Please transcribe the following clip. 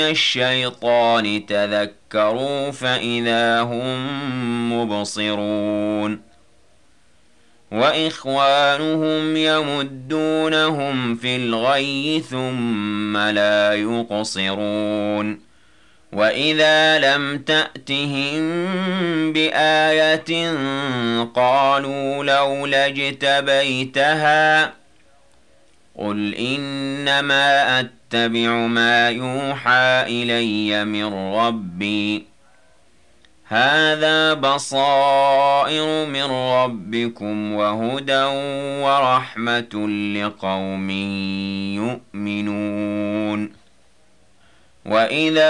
الشيطان تذكروا فإذا هم مبصرون وإخوانهم يمدونهم في الغي ثم لا يقصرون وإذا لم تأتهم بآية قالوا لولا اجتبيتها قل إنما أتبع ما يوحى إلي من ربي هذا بصائر من ربكم وهدى ورحمة لقوم يؤمنون وإذا